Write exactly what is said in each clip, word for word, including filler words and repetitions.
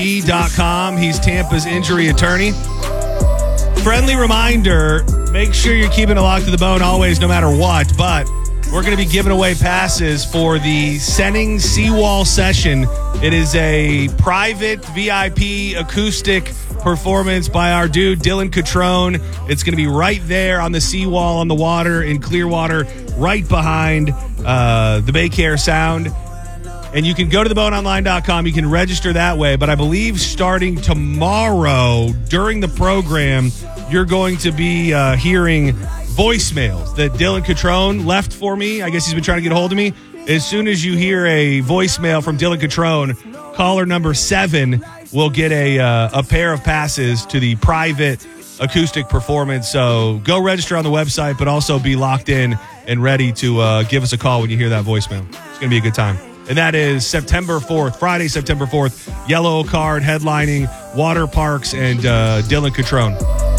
E dot com. He's Tampa's injury attorney. Friendly reminder, make sure you're keeping it locked to the bone always, no matter what. But we're going to be giving away passes for the Senning Seawall session. It is a private V I P acoustic performance by our dude, Dylan Catrone. It's going to be right there on the seawall on the water in Clearwater, right behind uh, the Baycare Sound. And you can go to the bone online dot com. You can register that way. But I believe starting tomorrow during the program, you're going to be uh, hearing voicemails that Dylan Catrone left for me. I guess he's been trying to get a hold of me. As soon as you hear a voicemail from Dylan Catrone, caller number seven will get a, uh, a pair of passes to the private acoustic performance. So go register on the website, but also be locked in and ready to uh, give us a call when you hear that voicemail. It's going to be a good time. And that is September fourth, Friday, September fourth, Yellow Card headlining Water Parks and uh, Dylan Catrone.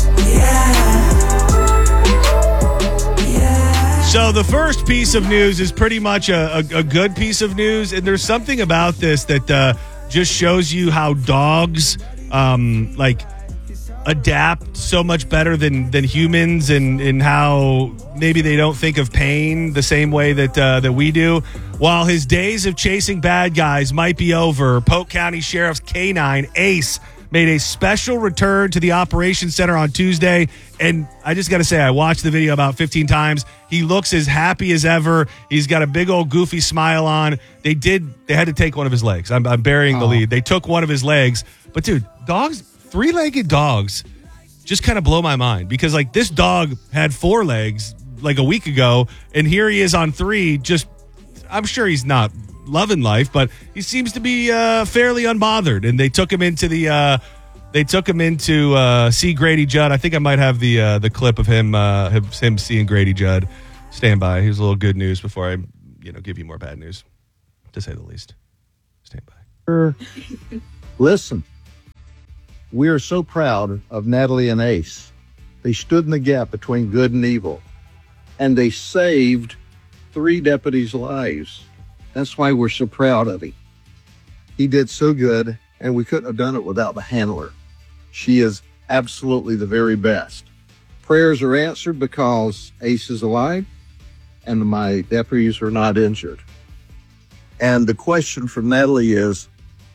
Yeah. Yeah. So the first piece of news is pretty much a, a, a good piece of news. And there's something about this that uh, just shows you how dogs um, like adapt so much better than, than humans, and, and how maybe they don't think of pain the same way that uh, that we do. While his days of chasing bad guys might be over, Polk County Sheriff's K nine, Ace, made a special return to the Operations Center on Tuesday. And I just got to say, I watched the video about fifteen times. He looks as happy as ever. He's got a big old goofy smile on. They did, they had to take one of his legs. I'm, I'm burying the lead. They took one of his legs. But dude, dogs, three-legged dogs just kind of blow my mind, because like this dog had four legs like a week ago, and here he is on three. Just, I'm sure he's not loving life, but he seems to be uh, fairly unbothered. And they took him into the, uh, they took him into uh, see Grady Judd. I think I might have the uh, the clip of him uh, him seeing Grady Judd. Stand by. Here's a little good news before I, you know, give you more bad news, to say the least. Stand by. Listen. We are so proud of Natalie and Ace. They stood in the gap between good and evil, and they saved three deputies' lives. That's why we're so proud of him. He did so good, and we couldn't have done it without the handler. She is absolutely the very best. Prayers are answered because Ace is alive, and my deputies are not injured. And the question from Natalie is,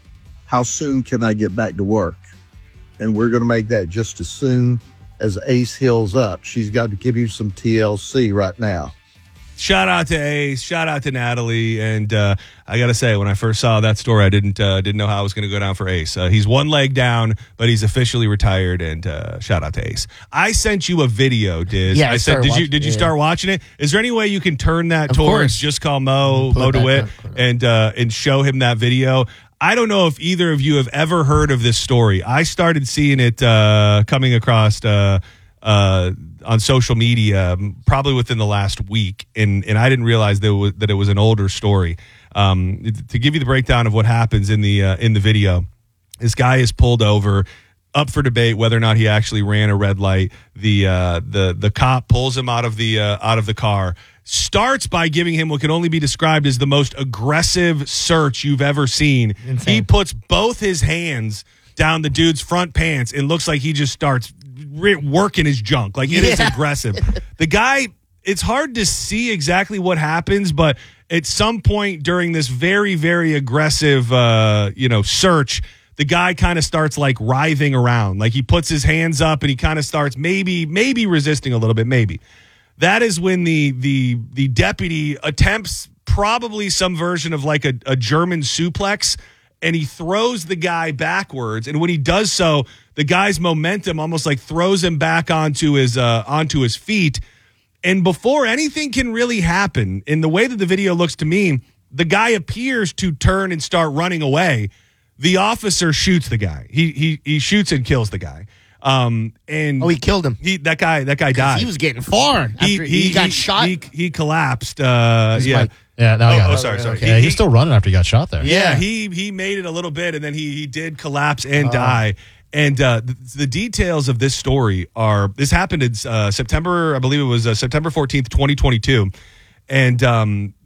how soon can I get back to work? And we're going to make that just as soon as Ace heals up. She's got to give you some T L C right now. Shout out to Ace. Shout out to Natalie. And uh, I got to say, when I first saw that story, I didn't uh, didn't know how it was going to go down for Ace. Uh, he's one leg down, but he's officially retired. And uh, shout out to Ace. I sent you a video, Diz. Yeah, I I said, did watching, you did you yeah. start watching it? Is there any way you can turn that Of towards course. Just Call Mo, Pull Mo it back DeWitt, up. and uh, and show him that video? I don't know if either of you have ever heard of this story. I started seeing it uh, coming across uh, uh, on social media um, probably within the last week, and, and I didn't realize that it was, that it was an older story. Um, to give you the breakdown of what happens in the uh, in the video, this guy is pulled over, up for debate whether or not he actually ran a red light. The uh, the the cop pulls him out of the uh, out of the car. Starts by giving him what can only be described as the most aggressive search you've ever seen. Insane. He puts both his hands down the dude's front pants and looks like he just starts re- working his junk. Like, it is Yeah. aggressive. The guy, it's hard to see exactly what happens, but at some point during this very, very aggressive, uh, you know, search, the guy kind of starts like writhing around. Like, he puts his hands up and he kind of starts maybe, maybe resisting a little bit, maybe. That is when the the the deputy attempts probably some version of like a, a German suplex, and he throws the guy backwards. And when he does so, the guy's momentum almost like throws him back onto his uh, onto his feet. And before anything can really happen, in the way that the video looks to me, the guy appears to turn and start running away. The officer shoots the guy. He he he shoots and kills the guy. Um, and Oh, he killed him. He that guy that guy died. He was getting far. After he, he, got shot. He, he collapsed. Uh, yeah. Mike. Yeah, now I Oh, got oh, it. sorry, sorry. Yeah, He- he's still running after he got shot there. Yeah, Yeah. he he made it a little bit, and then he he did collapse and die. And uh, the, the details of this story are: this happened in uh, September, I believe it was uh, September fourteenth, twenty twenty-two, and um,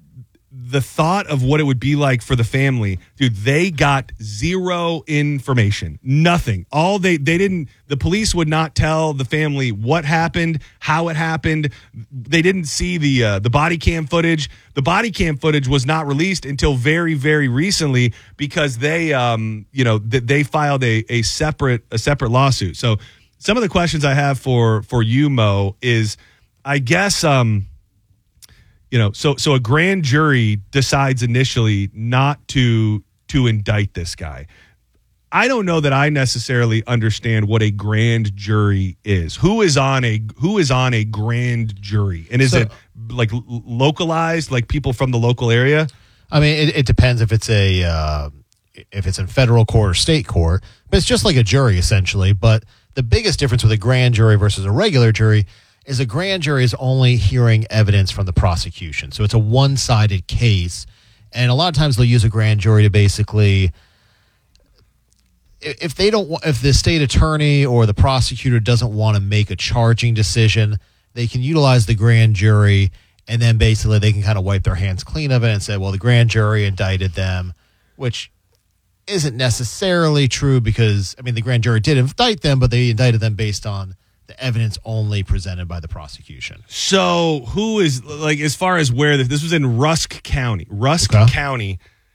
the thought of what it would be like for the family, dude, they got zero information, nothing. All they, they didn't, the police would not tell the family what happened, how it happened. They didn't see the, uh, the body cam footage. The body cam footage was not released until very, very recently because they, um, you know, th- they filed a, a separate, a separate lawsuit. So some of the questions I have for, for you, Mo, is I guess, um, You know, so so a grand jury decides initially not to to indict this guy. I don't know that I necessarily understand what a grand jury is. Who is on a who is on a grand jury, and is so, it like localized, like people from the local area? I mean, it, it depends if it's a uh, if it's in federal court or state court, but it's just like a jury essentially. But the biggest difference with a grand jury versus a regular jury is a grand jury is only hearing evidence from the prosecution. So it's a one-sided case. And a lot of times they'll use a grand jury to basically, if they don't, if the state attorney or the prosecutor doesn't want to make a charging decision, they can utilize the grand jury, and then basically they can kind of wipe their hands clean of it and say, well, the grand jury indicted them, which isn't necessarily true because, I mean, the grand jury did indict them, but they indicted them based on the evidence only presented by the prosecution. So who is, like, as far as where this, this was in Rusk County, Rusk okay. County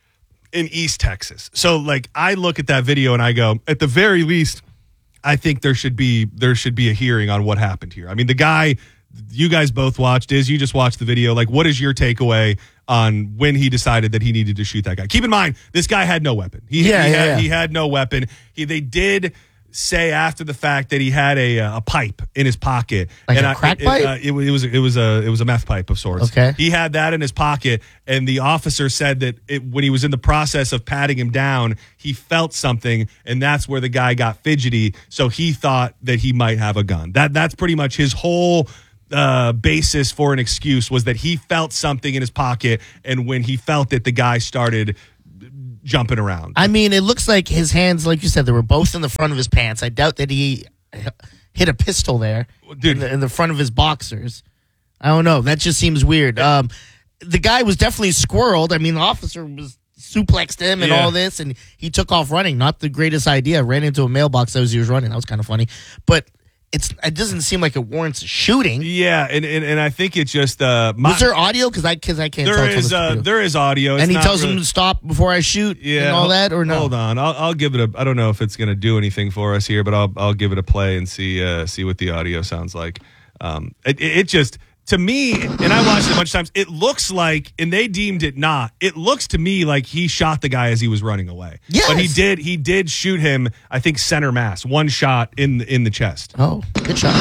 in East Texas. So, like, I look at that video and I go, at the very least, I think there should be, there should be a hearing on what happened here. I mean, the guy, you guys both watched, Iz, you just watched the video. Like, what is your takeaway on when he decided that he needed to shoot that guy? Keep in mind, this guy had no weapon. He, yeah, he, yeah, had, yeah. he had no weapon. He, they did say after the fact that he had a a pipe in his pocket, like and a I, crack it, pipe. It, uh, it, it was it was a it was a meth pipe of sorts. Okay, he had that in his pocket, and the officer said that it, when he was in the process of patting him down, he felt something, and that's where the guy got fidgety. So he thought that he might have a gun. That that's pretty much his whole uh, basis for an excuse, was that he felt something in his pocket, and when he felt it, the guy started jumping around. I mean, it looks like his hands, like you said, they were both in the front of his pants. I doubt that he hit a pistol there, dude, in the, in the front of his boxers. I don't know. That just seems weird. Um, the guy was definitely squirreled. I mean, the officer was suplexed him and yeah. all this, and he took off running. Not the greatest idea. Ran into a mailbox as he was running. That was kind of funny. But it's it doesn't seem like it warrants a shooting. Yeah, and, and, and I think it's just uh, my, was there audio? Because I because I can't. There tell is uh, there is audio, it's and he not tells really, him to stop before I shoot. Yeah, and all that, or no? Hold on, I'll I'll give it a. I don't know if it's going to do anything for us here, but I'll I'll give it a play and see uh, see what the audio sounds like. Um, it, it just. To me, and I watched it a bunch of times, it looks like, and they deemed it not, it looks to me like he shot the guy as he was running away. Yes. But he did he did shoot him, I think, center mass, one shot in the, in the chest. Oh, good shot.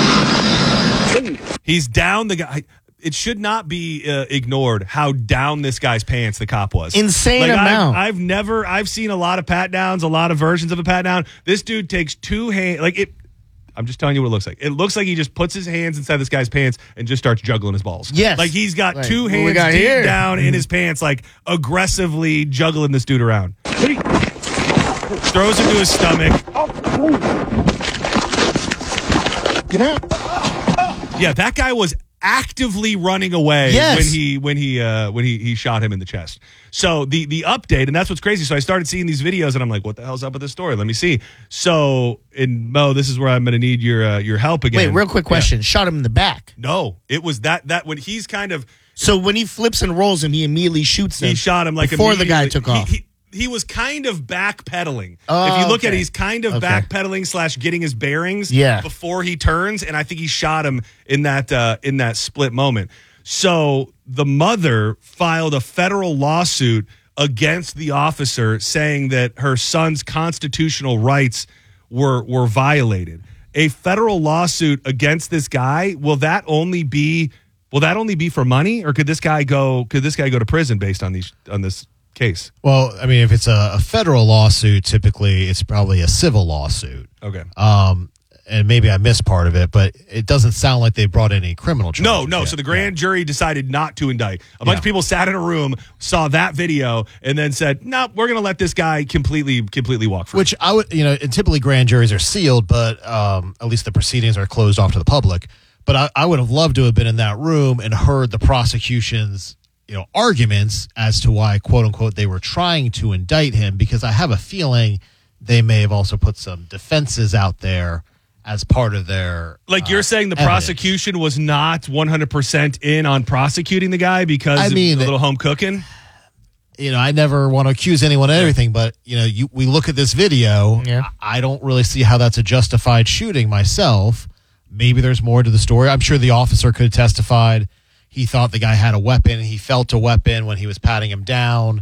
He's down the guy. It should not be uh, ignored how down this guy's pants the cop was. Insane like, amount. I've, I've never, I've seen a lot of pat downs, a lot of versions of a pat down. This dude takes two hands, like it. I'm just telling you what it looks like. It looks like he just puts his hands inside this guy's pants and just starts juggling his balls. Yes. Like he's got like, two hands got deep here? down in his pants, like aggressively juggling this dude around. Throws him to his stomach. Get out. Yeah, that guy was actively running away yes. when he when he uh, when he he shot him in the chest. So the the update, and that's what's crazy. So I started seeing these videos, and I'm like, "What the hell's up with this story? Let me see." So, in Mo, this is where I'm going to need your uh, your help again. Wait, real quick question: yeah. Shot him in the back? No, it was that that when he's kind of. So when he flips and rolls him, he immediately shoots him. He shot him like before the guy took he, off. He, he was kind of backpedaling. Oh, if you look okay. at it, he's kind of okay. backpedaling slash getting his bearings yeah. before he turns, and I think he shot him in that uh, in that split moment. So the mother filed a federal lawsuit against the officer, saying that her son's constitutional rights were were violated. A federal lawsuit against this guy, will that only be will that only be for money, or could this guy go could this guy go to prison based on these on this case? Well, I mean, if it's a, a federal lawsuit, typically it's probably a civil lawsuit. Okay. Um, and maybe I missed part of it, but it doesn't sound like they brought any criminal charges. No, no. yet. So the grand yeah. jury decided not to indict. A bunch Yeah. of people sat in a room, saw that video, and then said, "No, nope, we're going to let this guy completely, completely walk free." Which I would, you know, and typically grand juries are sealed, but um, at least the proceedings are closed off to the public. But I, I would have loved to have been in that room and heard the prosecution's you know, arguments as to why, quote unquote, they were trying to indict him, because I have a feeling they may have also put some defenses out there as part of their Like you're uh, saying the evidence. prosecution was not one hundred percent in on prosecuting the guy because I mean, of a little home cooking? You know, I never want to accuse anyone of anything, but, you know, you, we look at this video. Yeah. I don't really see how that's a justified shooting myself. Maybe there's more to the story. I'm sure the officer could have testified he thought the guy had a weapon. He felt a weapon when he was patting him down,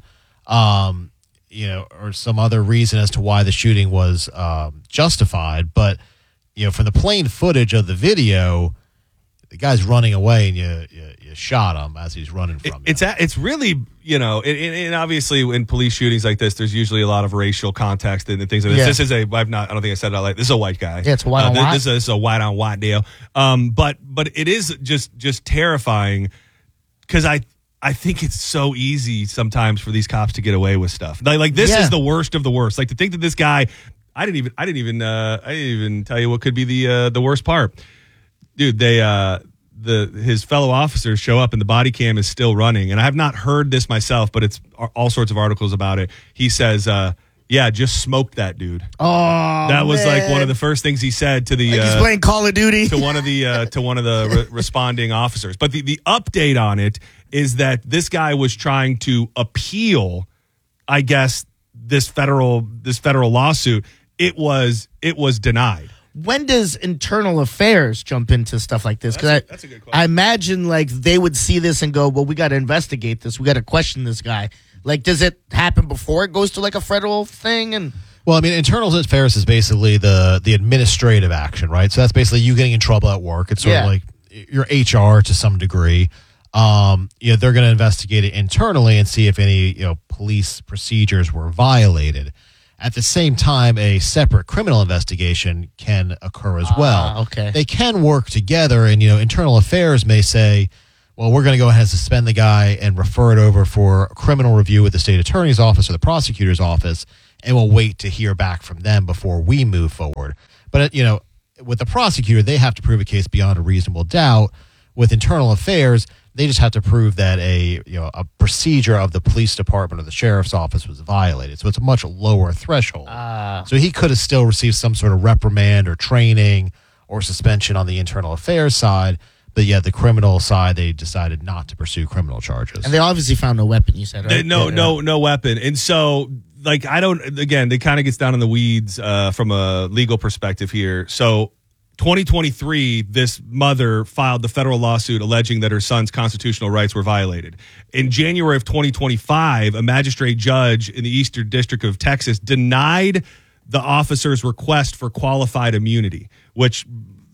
um, you know, or some other reason as to why the shooting was um, justified. But, you know, from the plain footage of the video, the guy's running away and you you, you shot him as he's running from It, you. it's a, it's really, you know, and, and obviously in police shootings like this, there's usually a lot of racial context and things like this. Yeah. This is a, I've not, I don't think I said it out like this is a white guy. Yeah, it's a white Uh, on this, white. This, is, this is a white on white deal. Um, but but it is just just terrifying because I I think it's so easy sometimes for these cops to get away with stuff. Like, like this Yeah. is the worst of the worst. Like to think that this guy, I didn't even I didn't even uh, I didn't even tell you what could be the uh, the worst part, dude. They uh. The his fellow officers show up and the body cam is still running, and I have not heard this myself, but it's all sorts of articles about it. He says, uh, "Yeah, just smoked that dude." Oh, That was like man. one of the first things he said to the Like he's uh, playing Call of Duty. to one of the uh, to one of the re- responding officers. But the the update on it is that this guy was trying to appeal, I guess, this federal this federal lawsuit. It was it was denied. When does internal affairs jump into stuff like this? Because I, That's a- that's a good question. I imagine like they would see this and go, "Well, we got to investigate this. We got to question this guy." Like, does it happen before it goes to like a federal thing? And Well, I mean, internal affairs is basically the the administrative action, right? So that's basically you getting in trouble at work. It's sort Yeah. of like your H R to some degree. Um, you know, they're going to investigate it internally and see if any, you know, police procedures were violated. At the same time, a separate criminal investigation can occur as well. Ah, okay. They can work together, and, you know, internal affairs may say, well, we're going to go ahead and suspend the guy and refer it over for a criminal review with the state attorney's office or the prosecutor's office, and we'll wait to hear back from them before we move forward. But, uh, you know, with the prosecutor, they have to prove a case beyond a reasonable doubt. With internal affairs, they just have to prove that a you know a procedure of the police department or the sheriff's office was violated. So it's a much lower threshold. Ah. So he could have still received some sort of reprimand or training or suspension on the internal affairs side. But yeah, the criminal side, they decided not to pursue criminal charges. and they obviously found no weapon. You said, right? They- no, Yeah. no, no weapon. And so, like, I don't, again, it kind of gets down in the weeds uh, from a legal perspective here. So, twenty twenty-three, this mother filed the federal lawsuit alleging that her son's constitutional rights were violated. In January of twenty twenty-five, a magistrate judge in the Eastern District of Texas denied the officer's request for qualified immunity, which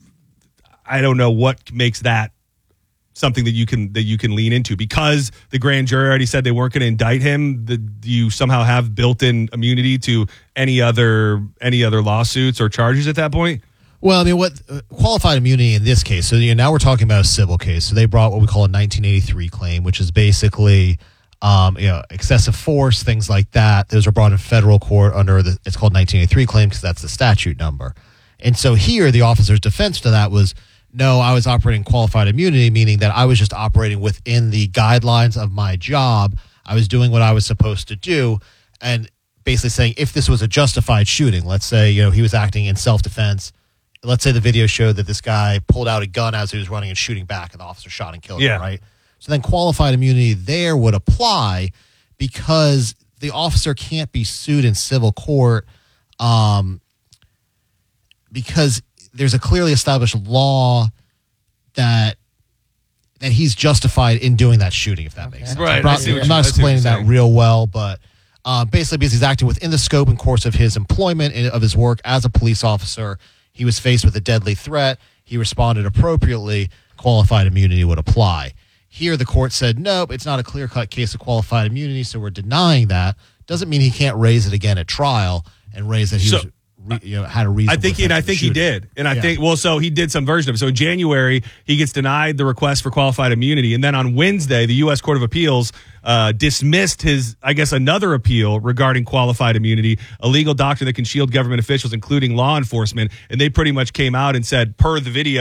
I don't know what makes that something that you can that you can lean into, because the grand jury already said they weren't going to indict him. The, do you somehow have built-in immunity to any other any other lawsuits or charges at that point? Well, I mean, what uh, qualified immunity in this case? So you know, now we're talking about a civil case. So they brought what we call a nineteen eighty-three claim, which is basically um, you know excessive force, things like that. Those are brought in federal court under the it's called nineteen eighty-three claim because that's the statute number. And so here, the officer's defense to that was, no, I was operating qualified immunity, meaning that I was just operating within the guidelines of my job. I was doing what I was supposed to do, and basically saying if this was a justified shooting, let's say you know he was acting in self-defense. Let's say the video showed that this guy pulled out a gun as he was running and shooting back, and the officer shot and killed Yeah. him, right? So then qualified immunity there would apply because the officer can't be sued in civil court um, because there's a clearly established law that that he's justified in doing that shooting, if that makes sense. Right, I'm I not, see what I'm you- not I see what explaining you're that saying. real well, but uh, basically because he's acting within the scope and course of his employment and of his work as a police officer. He was faced with a deadly threat. He responded appropriately. Qualified immunity would apply. Here, the court said, nope, it's not a clear-cut case of qualified immunity, so we're denying that. Doesn't mean he can't raise it again at trial and raise that he So- was, re, you know, had a reason. I think, and I think he did, and I Yeah. think well, so he did some version of it. So in January, he gets denied the request for qualified immunity, and then on Wednesday, the U S Court of Appeals uh, dismissed his, I guess, another appeal regarding qualified immunity, a legal doctrine that can shield government officials, including law enforcement, and they pretty much came out and said, per the video,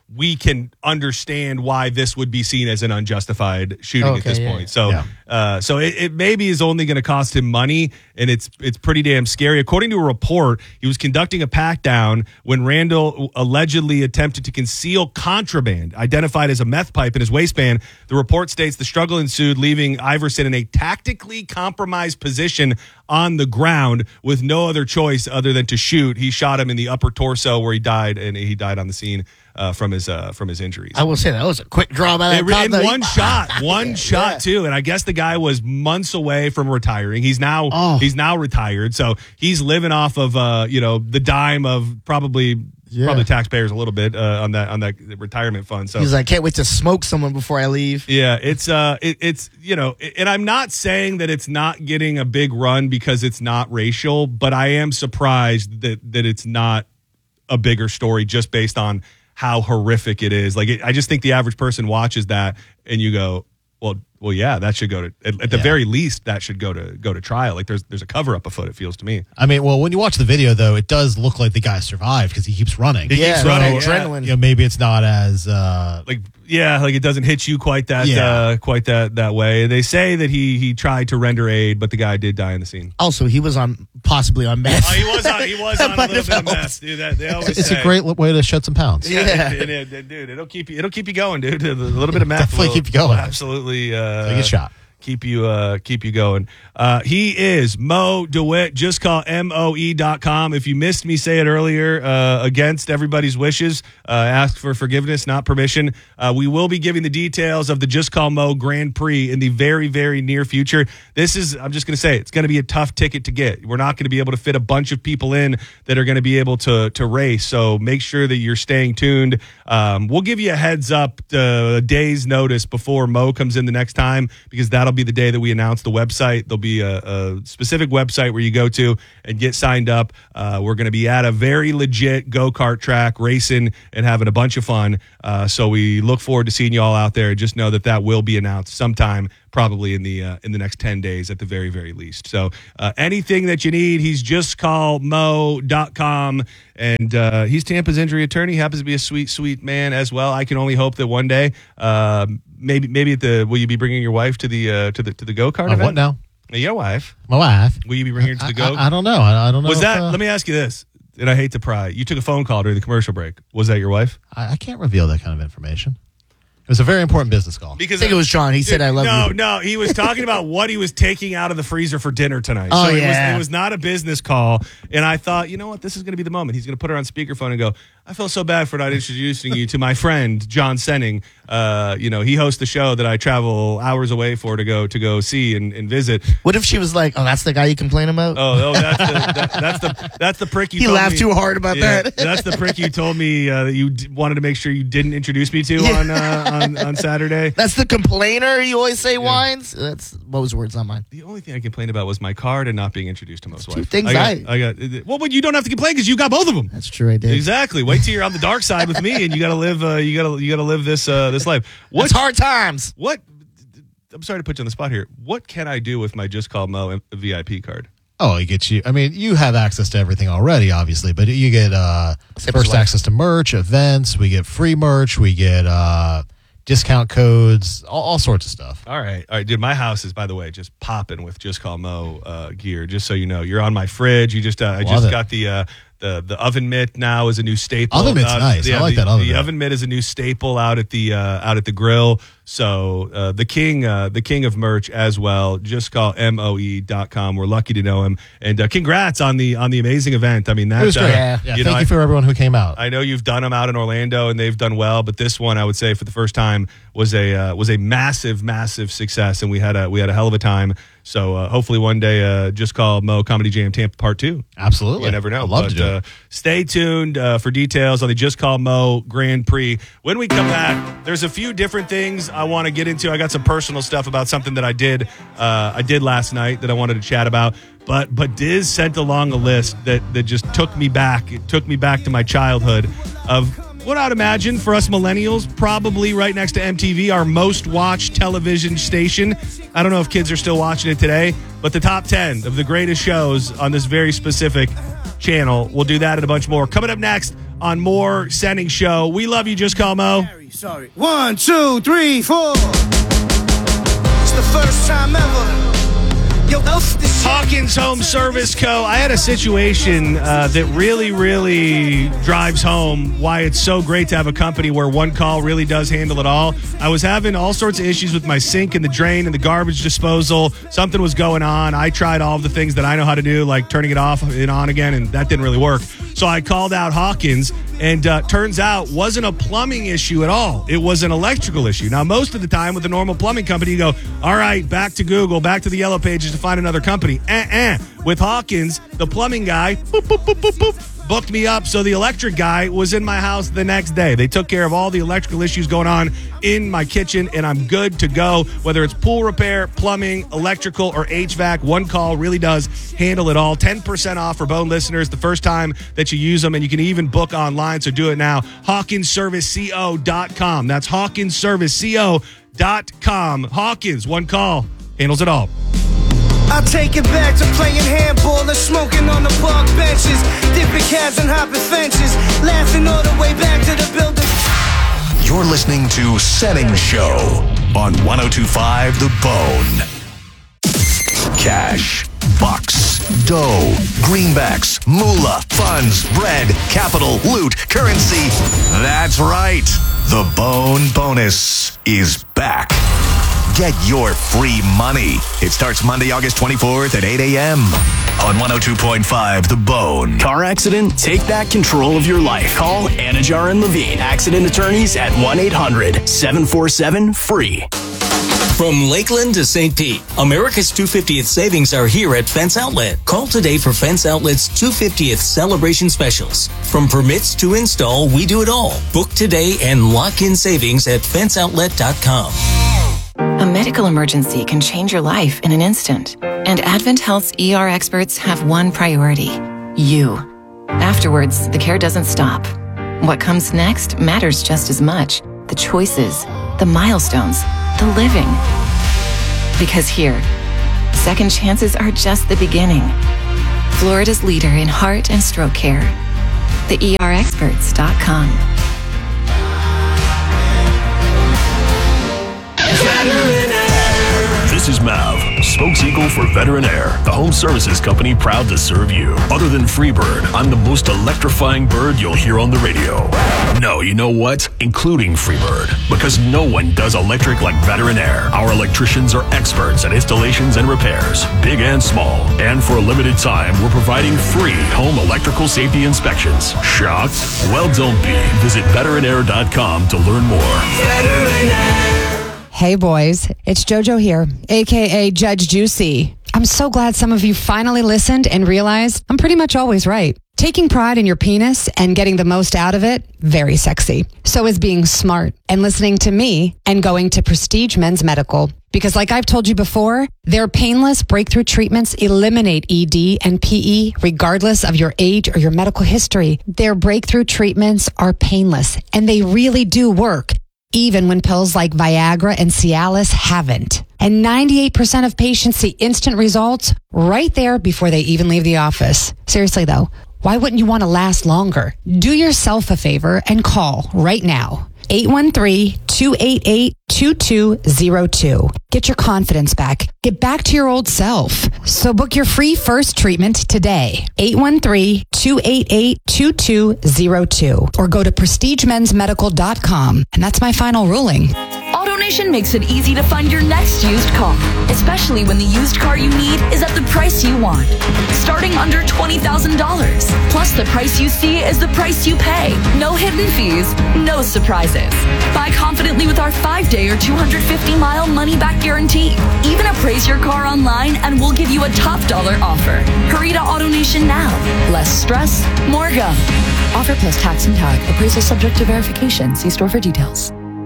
we can understand why this would be seen as an unjustified shooting Okay, at this yeah, point. yeah. So, Yeah. uh, so it, it maybe is only going to cost him money, and it's it's pretty damn scary. According to a report, he was conducting a pat down when Randall allegedly attempted to conceal contraband identified as a meth pipe in his waistband. The report states the struggle ensued, leaving Iverson in a tactically compromised position on the ground with no other choice other than to shoot. He shot him in the upper torso where he died, and he died on the scene uh, from his uh, from his injuries. I will say that was a quick draw by that In cop, though. one shot, one Yeah, shot yeah. too, and I guess the guy was months away from retiring. He's now Oh. he's now retired, so he's living off of uh, you know the dime of probably Yeah. probably taxpayers a little bit uh, on that on that retirement fund. So He's like, can't wait to smoke someone before I leave. yeah, it's uh, it, it's you know, and I'm not saying that it's not getting a big run because it's not racial, but I am surprised that that it's not a bigger story just based on how horrific it is. Like, it, I just think the average person watches that and you go, well, well, yeah, that should go to at, at the Yeah. very least that should go to go to trial. Like, there's there's a cover up afoot. It feels to me. I mean, well, when you watch the video, though, it does look like the guy survived because he keeps running. He Yeah, keeps that running, yeah. adrenaline. You know, maybe it's not as uh, Like, yeah, like it doesn't hit you quite that Yeah. uh, quite that that way. They say that he he tried to render aid, but the guy did die in the scene. Also, he was on possibly on meth. Oh, he was on. He was That on a might little have bit of helped. meth, dude. That they always it's say. a great way to shed some pounds. Yeah, Yeah. it- it- it- dude. It'll keep you. It'll keep you going, dude. A little bit of meth Definitely will- keep you going. will Absolutely. Uh, Take a shot. Keep you uh keep you going. Uh he is Mo DeWitt. Just call M O E dot com. If you missed me say it earlier, uh against everybody's wishes, uh ask for forgiveness, not permission. Uh we will be giving the details of the Just Call Mo Grand Prix in the very, very near future. This is I'm just gonna say it's gonna be a tough ticket to get. We're not gonna be able to fit a bunch of people in that are gonna be able to to race. So make sure that you're staying tuned. Um we'll give you a heads up uh, a day's notice before Mo comes in the next time, because that'll be the day that we announce the website. There'll be a, a specific website where you go to and get signed up. Uh, we're going to be at a very legit go-kart track racing and having a bunch of fun. Uh, so we look forward to seeing you all out there. Just know that that will be announced sometime, probably in the uh, in the next ten days at the very, very least. So uh, anything that you need, he's just call mo dot com. And uh, he's Tampa's injury attorney. He happens to be a sweet, sweet man as well. I can only hope that one day, uh, maybe, maybe at the, will you be bringing your wife to the uh, to the to the go kart Uh, event? what now? Your wife. My wife. Will you be bringing her to I, the go? I, I don't know. I, I don't know. Was if, that? uh, Let me ask you this, and I hate to pry. You took a phone call during the commercial break. Was that your wife? I, I can't reveal that kind of information. It was a very important business call. Because I think it was John. He said, I love no, you. No, he was talking about what he was taking out of the freezer for dinner tonight. Oh, so it, yeah. was, it was not a business call. And I thought, you know what? This is going to be the moment. He's going to put her on speakerphone and go, I feel so bad for not introducing you to my friend, John Senning. Uh, you know, he hosts the show that I travel hours away for to go to go see and, and visit. What if she was like, oh, that's the guy you complain about? Oh, oh that's, the, that, that's the that's the prick you He told laughed me- too hard about Yeah, that. That's the prick you told me uh, that you d- wanted to make sure you didn't introduce me to Yeah. on, uh, on on Saturday. That's the complainer you always say whines. That's Mo's words, not mine. The only thing I complained about was my card and not being introduced to Mo's two wife. things I got, I- I got. Well, but you don't have to complain because you got both of them. That's true, I did. Exactly. Wait till you're on the dark side with me, and you got to live. Uh, you got to you got to live this uh, this life. What It's hard times. what? I'm sorry to put you on the spot here. What can I do with my Just Call Mo V I P card? Oh, it gets you. I mean, you have access to everything already, obviously, but you get uh, Except first for- access to merch, events. We get free merch. We get uh, discount codes, all, all sorts of stuff. All right, all right, dude. My house is, by the way, just popping with Just Call Mo uh, gear. Just so you know, you're on my fridge. You just, uh, I Love just it. got the uh, the the oven mitt now is a new staple. Oven mitt's Uh, nice. I like the, that oven The mitt. oven mitt is a new staple out at the uh, out at the grill. So uh, the king, uh, the king of merch as well. Just call M O E dot com. We're lucky to know him, and uh, congrats on the on the amazing event. I mean, that's It was great. Uh, yeah, you thank know, you I- for everyone who came out. I know you've done them out in Orlando, and they've done well. But this one, I would say, for the first time, was a uh, was a massive, massive success, and we had a we had a hell of a time. So uh, hopefully, one day, uh, Just Call Mo Comedy Jam Tampa Part Two. Absolutely. You never know. I'd love but, to do uh, it. stay tuned uh, for details on the Just Call Mo Grand Prix. When we come back, there's a few different things I want to get into. I got some personal stuff about something that I did uh, I did last night that I wanted to chat about. But but Diz sent along a list that, that just took me back. It took me back to my childhood of what I'd imagine for us millennials, probably right next to M T V, our most watched television station. I don't know if kids are still watching it today, but the top ten of the greatest shows on this very specific channel. We'll do that and a bunch more. Coming up next on more Sending Show. We love you, Just Call Mo. Sorry. One, two, three, four. It's the first time ever. Yo, Hawkins Home Service Co. I had a situation uh, that really, really drives home why it's so great to have a company where one call really does handle it all. I was having all sorts of issues with my sink and the drain and the garbage disposal. Something was going on. I tried all of the things that I know how to do, like turning it off and on again, and that didn't really work. So I called out Hawkins, and uh, turns out wasn't a plumbing issue at all. It was an electrical issue. Now, most of the time with a normal plumbing company, you go, all right, back to Google, back to the yellow pages to find another company. Uh-uh. With Hawkins, the plumbing guy, boop, boop, boop, boop, boop, booked me up, so the electric guy was in my house the next day. They took care of all the electrical issues going on in my kitchen, and I'm good to go. Whether it's pool repair, plumbing, electrical, or H V A C, one call really does handle it all. ten percent off for Bone listeners the first time that you use them, and you can even book online, so do it now. Hawkins Service Co dot com. That's Hawkins Service Co dot com. Hawkins, one call, handles it all. I take it back to playing handball and smoking on the park benches, dipping cabs and hopping fences, laughing all the way back to the building. You're listening to Setting Show on one oh two point five The Bone. Cash, bucks, dough, greenbacks, moolah, funds, bread, capital, loot, currency. That's right. The Bone Bonus is back. Get your free money. It starts Monday, August twenty-fourth at eight a.m. on one oh two point five The Bone. Car accident? Take back control of your life. Call Anajar and Levine, accident attorneys at one eight hundred seven four seven free. From Lakeland to Saint Pete, America's two hundred fiftieth savings are here at Fence Outlet. Call today for Fence Outlet's two hundred fiftieth celebration specials. From permits to install, we do it all. Book today and lock in savings at fence outlet dot com. A medical emergency can change your life in an instant. And Advent Health's E R experts have one priority: you. Afterwards, the care doesn't stop. What comes next matters just as much. The choices, the milestones, the living. Because here, second chances are just the beginning. Florida's leader in heart and stroke care. the E R experts dot com. This is Mav, spokeseagle for Veteran Air, the home services company proud to serve you. Other than Freebird, I'm the most electrifying bird you'll hear on the radio. No, you know what? Including Freebird. Because no one does electric like Veteran Air. Our electricians are experts at installations and repairs, big and small. And for a limited time, we're providing free home electrical safety inspections. Shocked? Well, don't be. Visit veteran air dot com to learn more. Veteran Air. Hey boys, it's JoJo here, aka Judge Juicy. I'm so glad some of you finally listened and realized I'm pretty much always right. Taking pride in your penis and getting the most out of it, very sexy. So is being smart and listening to me and going to Prestige Men's Medical. Because like I've told you before, their painless breakthrough treatments eliminate E D and P E regardless of your age or your medical history. Their breakthrough treatments are painless and they really do work, even when pills like Viagra and Cialis haven't. And ninety-eight percent of patients see instant results right there before they even leave the office. Seriously though, why wouldn't you want to last longer? Do yourself a favor and call right now. eight one three, two eight eight, two two zero two. Get your confidence back. Get back to your old self. So book your free first treatment today. eight one three, two eight eight, two two zero two. Or go to prestige men's medical dot com. And that's my final ruling. AutoNation makes it easy to find your next used car, especially when the used car you need is at the price you want. Starting under twenty thousand dollars. Plus, the price you see is the price you pay. No hidden fees, no surprises. Buy confidently with our five-day or two hundred fifty mile money-back guarantee. Even appraise your car online and we'll give you a top dollar offer. Hurry to AutoNation now. Less stress, more go. Offer plus tax and tag. Appraisal subject to verification. See store for details.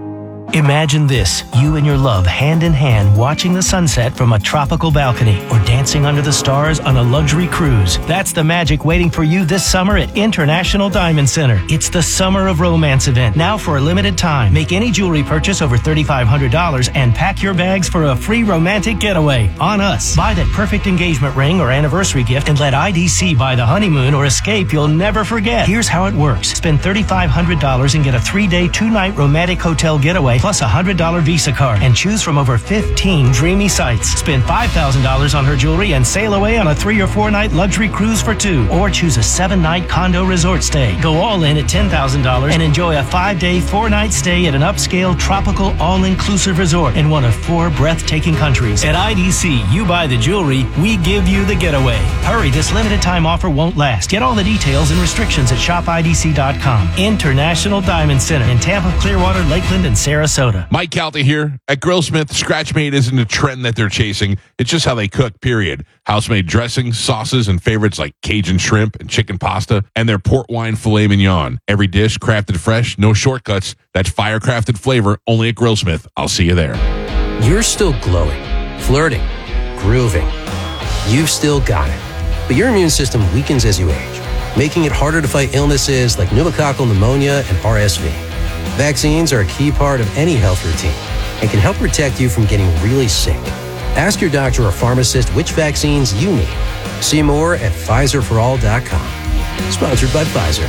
Imagine this, you and your love hand in hand watching the sunset from a tropical balcony or dancing under the stars on a luxury cruise. That's the magic waiting for you this summer at International Diamond Center. It's the Summer of Romance event, now for a limited time. Make any jewelry purchase over three thousand five hundred dollars and pack your bags for a free romantic getaway on us. Buy that perfect engagement ring or anniversary gift and let I D C buy the honeymoon or escape you'll never forget. Here's how it works. Spend three thousand five hundred dollars and get a three-day, two-night romantic hotel getaway plus a one hundred dollars Visa card and choose from over fifteen dreamy sites. Spend five thousand dollars on her jewelry and sail away on a three or four night luxury cruise for two. Or choose a seven night condo resort stay. Go all in at ten thousand dollars and enjoy a five day, four night stay at an upscale, tropical, all-inclusive resort in one of four breathtaking countries. At I D C, you buy the jewelry, we give you the getaway. Hurry, this limited time offer won't last. Get all the details and restrictions at shop I D C dot com. International Diamond Center in Tampa, Clearwater, Lakeland, and Sarasota. Mike Calta here. At Grillsmith, Scratch-Made isn't a trend that they're chasing. It's just how they cook, period. House-made dressings, sauces, and favorites like Cajun shrimp and chicken pasta, and their port wine filet mignon. Every dish crafted fresh, no shortcuts. That fire-crafted flavor only at Grillsmith. I'll see you there. You're still glowing, flirting, grooving. You've still got it. But your immune system weakens as you age, making it harder to fight illnesses like pneumococcal pneumonia and R S V. Vaccines are a key part of any health routine and can help protect you from getting really sick. Ask your doctor or pharmacist which vaccines you need. See more at Pfizer for all dot com. Sponsored by Pfizer.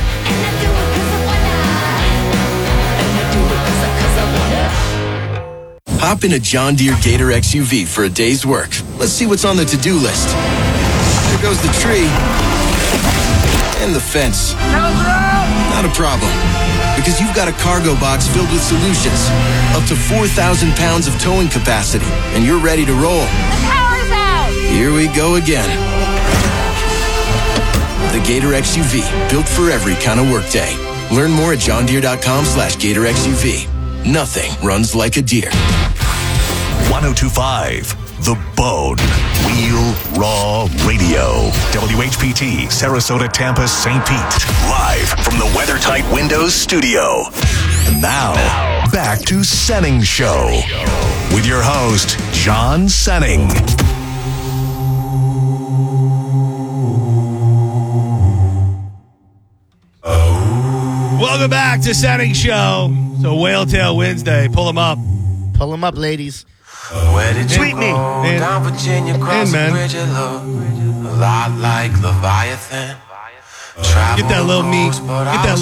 Hop in a John Deere Gator X U V for a day's work. Let's see what's on the to-do list. There goes the tree. And the fence. Not a problem. Because you've got a cargo box filled with solutions. Up to four thousand pounds of towing capacity. And you're ready to roll. The power's out! Here we go again. The Gator X U V. Built for every kind of workday. Learn more at john deere dot com slash gator X U V. Nothing runs like a deer. one oh two point five The Bone. Real Raw Radio. W H P T, Sarasota, Tampa, Saint Pete. Live from the WeatherTight Windows studio. And now, back to Senning Show. With your host, John Senning. Welcome back to Senning Show. So Whale Tail Wednesday. Pull them up. Pull them up, ladies. Where did you Sweet go? me. And, Down Virginia, cross and, the man. bridge, it looked a lot like Leviathan. Get that little meat. Get that